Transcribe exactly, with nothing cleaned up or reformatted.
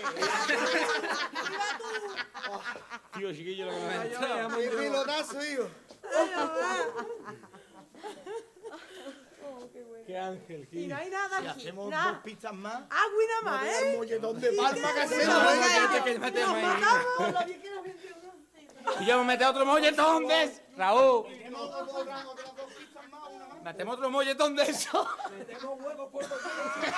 Tío, chiquillo, lo que me ha entrado. ¡Qué pilotazo, hijo! ¡Qué ángel! Y no hay nada Si aquí. hacemos Nada. dos pistas más, Agua y nada más, el ¿eh? molletón de palma que hacemos. No, venga, que- que metemos Nos ahí. matamos. Lo que quieras, veintiuno. Y yo me meto otro molletón de eso. Raúl, Tenemos otra- otra- otras dos pistas más, una más. metemos otro molletón de eso. Metemos huevos por